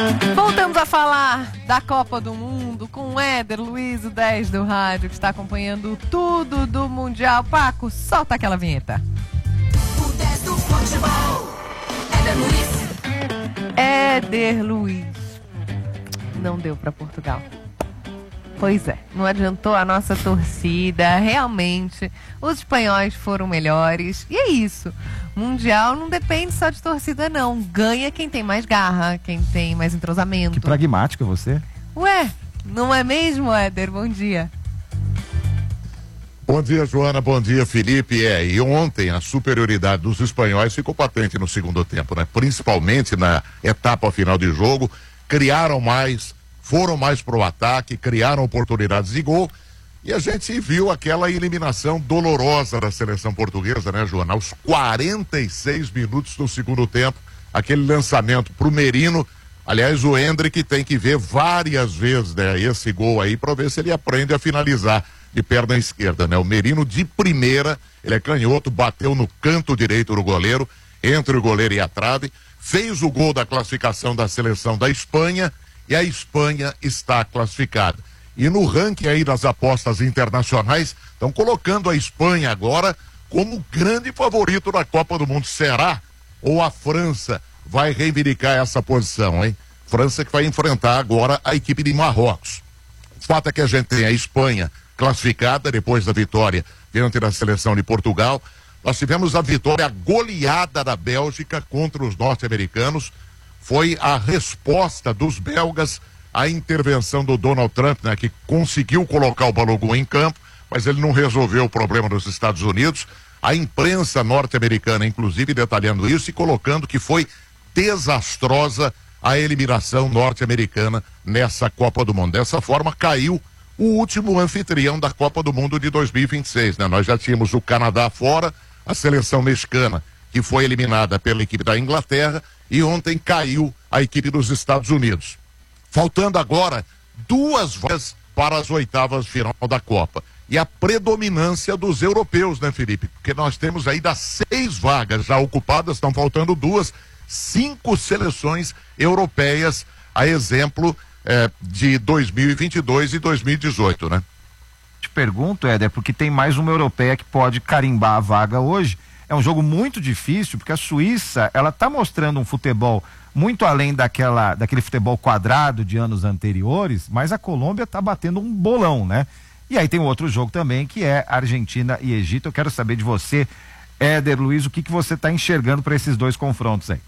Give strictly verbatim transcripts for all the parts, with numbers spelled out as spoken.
Voltamos a falar da Copa do Mundo com o Éder Luiz, o dez do rádio, que está acompanhando tudo do Mundial. Paco, solta aquela vinheta. O dez do futebol, Éder Luiz. Éder Luiz. Não deu para Portugal. Pois é, não adiantou a nossa torcida, realmente, os espanhóis foram melhores, e é isso, Mundial não depende só de torcida não, ganha quem tem mais garra, quem tem mais entrosamento. Que pragmática você. Ué, não é mesmo, Éder? Bom dia. Bom dia, Joana, bom dia, Felipe. É, e ontem a superioridade dos espanhóis ficou patente no segundo tempo, né? Principalmente na etapa final de jogo, criaram mais, foram mais pro ataque, criaram oportunidades de gol, e a gente viu aquela eliminação dolorosa da seleção portuguesa, né, Joana? Aos quarenta e seis minutos do segundo tempo, aquele lançamento pro Merino. Aliás, o Endrick tem que ver várias vezes, né, esse gol aí para ver se ele aprende a finalizar de perna esquerda, né? O Merino de primeira, ele é canhoto, bateu no canto direito do goleiro, entre o goleiro e a trave, fez o gol da classificação da seleção da Espanha, e a Espanha está classificada. E no ranking aí das apostas internacionais, estão colocando a Espanha agora como grande favorito da Copa do Mundo. Será? Ou a França vai reivindicar essa posição, hein? França que vai enfrentar agora a equipe de Marrocos. O fato é que a gente tem a Espanha classificada depois da vitória diante da seleção de Portugal. Nós tivemos a vitória goleada da Bélgica contra os norte-americanos. Foi a resposta dos belgas à intervenção do Donald Trump, né, que conseguiu colocar o Balogun em campo, mas ele não resolveu o problema dos Estados Unidos. A imprensa norte-americana, inclusive, detalhando isso e colocando que foi desastrosa a eliminação norte-americana nessa Copa do Mundo. Dessa forma, caiu o último anfitrião da Copa do Mundo de dois mil e vinte e seis, né? Nós já tínhamos o Canadá fora, a seleção mexicana, que foi eliminada pela equipe da Inglaterra, e ontem caiu a equipe dos Estados Unidos. Faltando agora duas vagas para as oitavas de final da Copa. E a predominância dos europeus, né, Felipe? Porque nós temos aí das seis vagas já ocupadas, estão faltando duas, cinco seleções europeias, a exemplo eh, de dois mil e vinte e dois e dois mil e dezoito, né? Te pergunto, Éder, porque tem mais uma europeia que pode carimbar a vaga hoje. É um jogo muito difícil, porque a Suíça, ela tá mostrando um futebol muito além daquela, daquele futebol quadrado de anos anteriores, mas a Colômbia tá batendo um bolão, né? E aí tem outro jogo também, que é Argentina e Egito. Eu quero saber de você, Éder Luiz, o que que você tá enxergando para esses dois confrontos aí?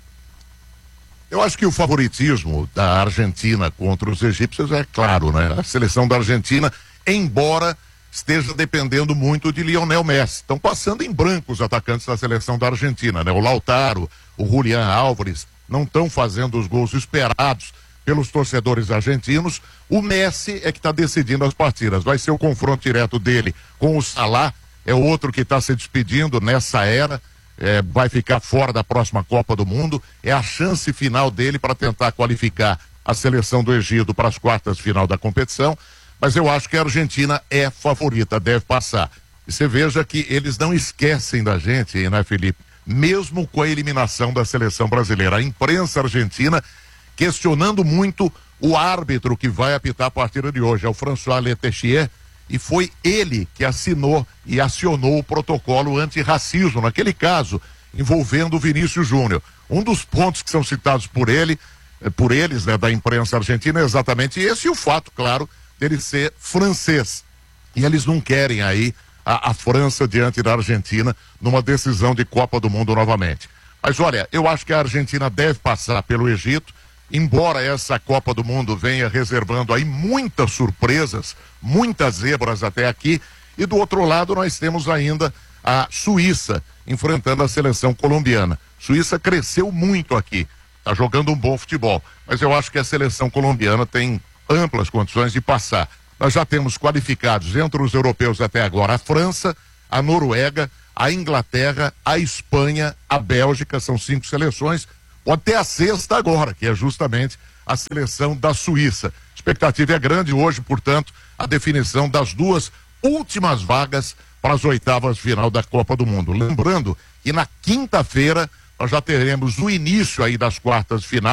Eu acho que o favoritismo da Argentina contra os egípcios é claro, né? A seleção da Argentina, embora esteja dependendo muito de Lionel Messi. Estão passando em branco os atacantes da seleção da Argentina, né? O Lautaro, o Julián Álvares, não estão fazendo os gols esperados pelos torcedores argentinos. O Messi é que está decidindo as partidas. Vai ser o confronto direto dele com o Salah, é outro que está se despedindo nessa era, é, vai ficar fora da próxima Copa do Mundo. É a chance final dele para tentar qualificar a seleção do Egito para as quartas de final da competição. Mas eu acho que a Argentina é favorita, deve passar. E você veja que eles não esquecem da gente, né, Felipe? Mesmo com a eliminação da seleção brasileira. A imprensa argentina questionando muito o árbitro que vai apitar a partida de hoje, é o François Letessier, e foi ele que assinou e acionou o protocolo antirracismo, naquele caso, envolvendo o Vinícius Júnior. Um dos pontos que são citados por ele, por eles, né, da imprensa argentina, é exatamente esse, e o fato, claro, dele ser francês. E eles não querem aí a, a França diante da Argentina numa decisão de Copa do Mundo novamente. Mas olha, eu acho que a Argentina deve passar pelo Egito, embora essa Copa do Mundo venha reservando aí muitas surpresas, muitas zebras até aqui, e do outro lado nós temos ainda a Suíça enfrentando a seleção colombiana. Suíça cresceu muito aqui, está jogando um bom futebol, mas eu acho que a seleção colombiana tem amplas condições de passar. Nós já temos qualificados entre os europeus até agora a França, a Noruega, a Inglaterra, a Espanha, a Bélgica, são cinco seleções. Pode ter a sexta agora, que é justamente a seleção da Suíça. A expectativa é grande hoje, portanto, a definição das duas últimas vagas para as oitavas de final da Copa do Mundo. Lembrando que na quinta-feira nós já teremos o início aí das quartas de final,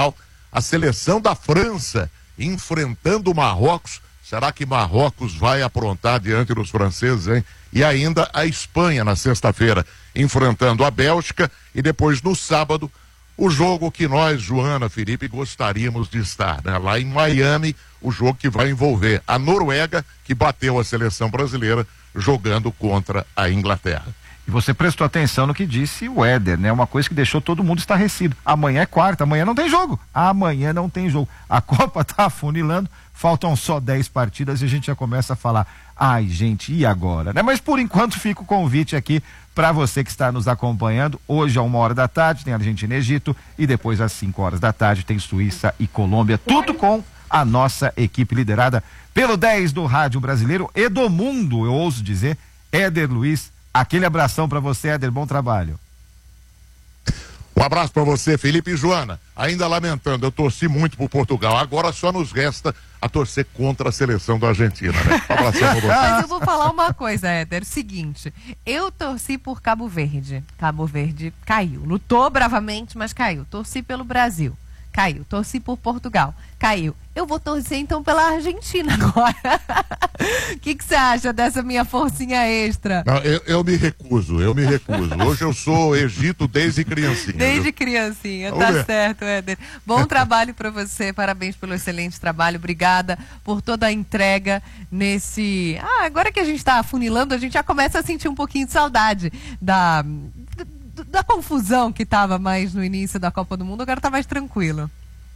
a seleção da França enfrentando o Marrocos. Será que Marrocos vai aprontar diante dos franceses, hein? E ainda a Espanha na sexta-feira enfrentando a Bélgica e depois no sábado o jogo que nós, Joana, Felipe, gostaríamos de estar, né? Lá em Miami, o jogo que vai envolver a Noruega, que bateu a seleção brasileira jogando contra a Inglaterra. E você prestou atenção no que disse o Éder, né? Uma coisa que deixou todo mundo estarrecido. Amanhã é quarta, amanhã não tem jogo. Amanhã não tem jogo. A Copa tá afunilando, faltam só dez partidas e a gente já começa a falar, ai gente, e agora, né? Mas por enquanto fica o convite aqui para você que está nos acompanhando. Hoje, a uma hora da tarde, tem Argentina e Egito, e depois às cinco horas da tarde tem Suíça e Colômbia, tudo com a nossa equipe liderada pelo dez do Rádio Brasileiro e do Mundo, eu ouso dizer, Éder Luiz. Aquele abração para você, Éder, bom trabalho. Um abraço para você, Felipe e Joana. Ainda lamentando, eu torci muito por Portugal, agora só nos resta a torcer contra a seleção da Argentina, né? Um abração pra você. Mas eu vou falar uma coisa, Éder, seguinte, eu torci por Cabo Verde, Cabo Verde caiu, lutou bravamente, mas caiu, torci pelo Brasil, caiu, torci por Portugal, caiu, eu vou torcer então pela Argentina agora. O que que você acha dessa minha forcinha extra? Não, eu, eu me recuso, eu me recuso. Hoje eu sou Egito desde criancinha. Desde viu? criancinha, Vamos tá ver. certo, Éder. Bom trabalho para você, parabéns pelo excelente trabalho, obrigada por toda a entrega nesse... Ah, agora que a gente tá afunilando, a gente já começa a sentir um pouquinho de saudade da, da, da confusão que tava mais no início da Copa do Mundo, agora tá mais tranquilo.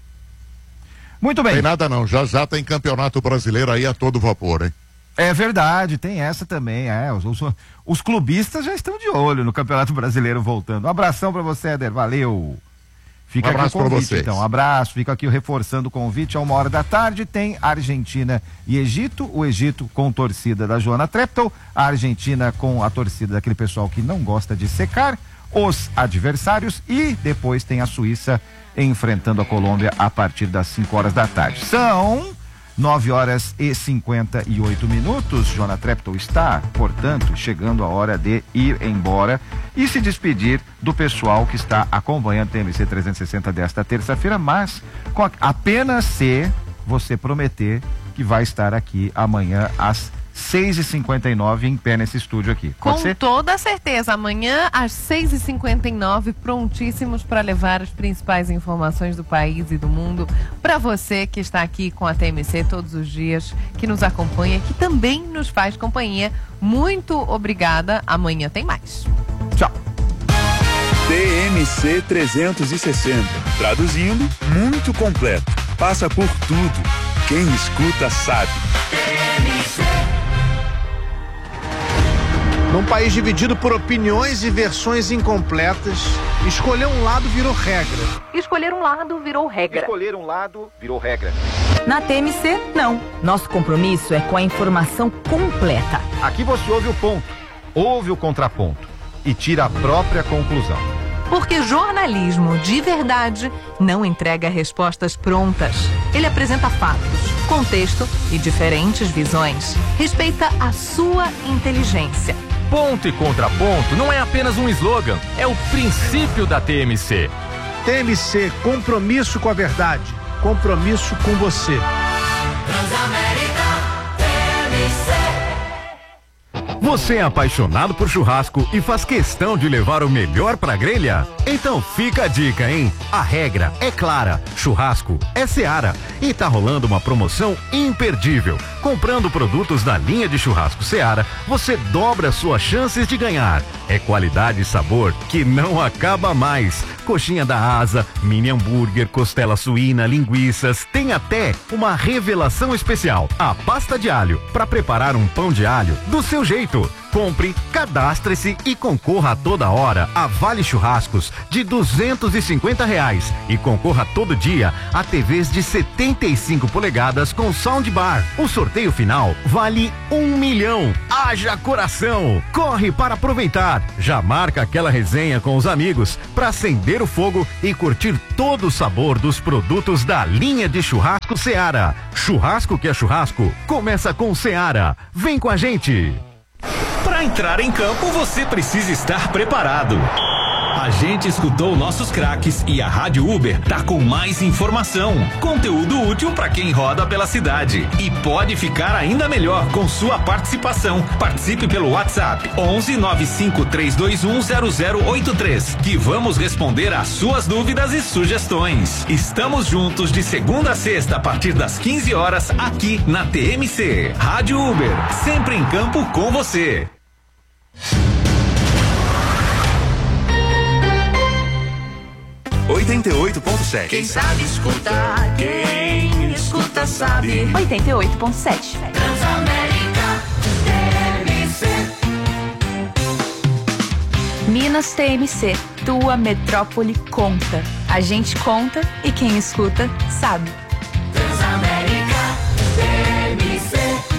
Muito bem. Tem nada não, já já tem campeonato brasileiro aí a todo vapor, hein? É verdade, tem essa também, é, os, os, os clubistas já estão de olho no Campeonato Brasileiro voltando. Um abração pra você, Éder, valeu. Fica Um abraço aqui o pra convite, vocês. então, um abraço, fica aqui reforçando o convite, a uma hora da tarde tem Argentina e Egito, o Egito com torcida da Joana Treptow, a Argentina com a torcida daquele pessoal que não gosta de secar os adversários, e depois tem a Suíça enfrentando a Colômbia a partir das cinco horas da tarde. São nove horas e cinquenta e oito minutos. Joana Treptow está, portanto, chegando a hora de ir embora e se despedir do pessoal que está acompanhando o T M C trezentos e sessenta desta terça-feira, mas com a, apenas se você prometer que vai estar aqui amanhã às seis e cinquenta e nove em pé nesse estúdio aqui. Pode Com ser? toda certeza, amanhã às seis e cinquenta e nove, prontíssimos para levar as principais informações do país e do mundo para você que está aqui com a T M C todos os dias, que nos acompanha, que também nos faz companhia. Muito obrigada, amanhã tem mais. Tchau. T M C trezentos e sessenta, traduzindo, muito completo, passa por tudo, quem escuta sabe. Num país dividido por opiniões e versões incompletas, escolher um lado virou regra. Escolher um lado virou regra. Escolher um lado virou regra. Na T M C, não. Nosso compromisso é com a informação completa. Aqui você ouve o ponto, ouve o contraponto e tira a própria conclusão. Porque jornalismo de verdade não entrega respostas prontas. Ele apresenta fatos, contexto e diferentes visões. Respeita a sua inteligência. Ponto e contraponto não é apenas um slogan, é o princípio da T M C. T M C, compromisso com a verdade, compromisso com você. Transamérica T M C. Você é apaixonado por churrasco e faz questão de levar o melhor pra grelha? Então fica a dica, hein? A regra é clara, churrasco é Seara e tá rolando uma promoção imperdível. Comprando produtos da linha de churrasco Seara, você dobra suas chances de ganhar. É qualidade e sabor que não acaba mais. Coxinha da asa, mini hambúrguer, costela suína, linguiças, tem até uma revelação especial, a pasta de alho, para preparar um pão de alho do seu jeito. Compre, cadastre-se e concorra a toda hora a Vale Churrascos de duzentos e cinquenta reais e concorra todo dia a T Vs de setenta e cinco polegadas com soundbar. O sorteio final vale um milhão. Haja coração! Corre para aproveitar. Já marca aquela resenha com os amigos para acender o fogo e curtir todo o sabor dos produtos da linha de churrasco Seara. Churrasco que é churrasco, começa com Seara. Vem com a gente! Para entrar em campo, você precisa estar preparado. A gente escutou nossos craques e a Rádio Uber tá com mais informação, conteúdo útil para quem roda pela cidade e pode ficar ainda melhor com sua participação. Participe pelo WhatsApp onze nove cinco três dois um zero zero oito três que vamos responder às suas dúvidas e sugestões. Estamos juntos de segunda a sexta a partir das quinze horas aqui na T M C. Rádio Uber, sempre em campo com você. oitenta e oito ponto sete. Quem sabe escuta, quem escuta sabe. oitenta e oito ponto sete. Transamérica T M C. Minas T M C, tua metrópole conta. A gente conta e quem escuta sabe. Transamérica T M C.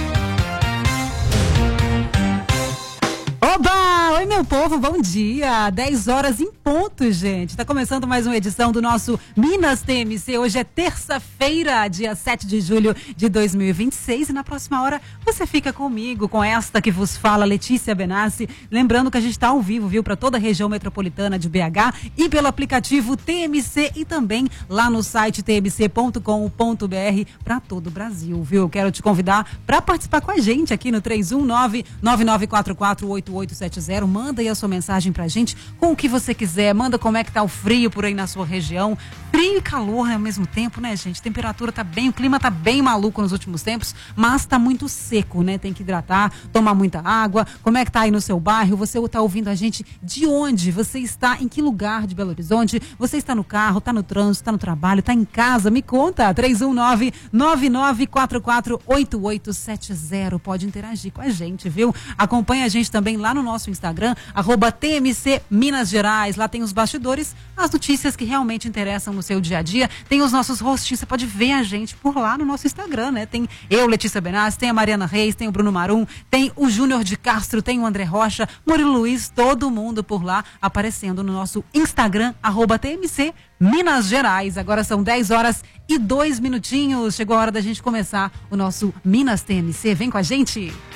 Oba! Oi, meu povo, bom dia! dez horas em ponto, gente. Tá começando mais uma edição do nosso Minas T M C. Hoje é terça-feira, dia sete de julho de dois mil e vinte e seis. E na próxima hora você fica comigo, com esta que vos fala, Letícia Benassi. Lembrando que a gente tá ao vivo, viu? Para toda a região metropolitana de B H e pelo aplicativo T M C e também lá no site t m c ponto com ponto b r para todo o Brasil, viu? Quero te convidar para participar com a gente aqui no três um nove, nove nove quatro quatro, oito oito sete zero. Manda aí a sua mensagem pra gente com o que você quiser. Manda como é que tá o frio por aí na sua região. Frio e calor ao mesmo tempo, né, gente? A temperatura tá bem, o clima tá bem maluco nos últimos tempos, mas tá muito seco, né? Tem que hidratar, tomar muita água. Como é que tá aí no seu bairro? Você tá ouvindo a gente de onde? Você está em que lugar de Belo Horizonte? Você está no carro, tá no trânsito, tá no trabalho, tá em casa? Me conta. três um nove, nove nove quatro quatro, oito oito sete zero. Pode interagir com a gente, viu? Acompanha a gente também lá no nosso Instagram, arroba T M C Minas Gerais. Lá tem os bastidores, as notícias que realmente interessam no seu dia a dia. Tem os nossos rostinhos, você pode ver a gente por lá no nosso Instagram, né? Tem eu, Letícia Benassi, tem a Mariana Reis, tem o Bruno Marum, tem o Júnior de Castro, tem o André Rocha, Murilo Luiz, todo mundo por lá aparecendo no nosso Instagram, arroba T M C Minas Gerais. Agora são dez horas e dois minutinhos. Chegou a hora da gente começar o nosso Minas T M C. Vem com a gente!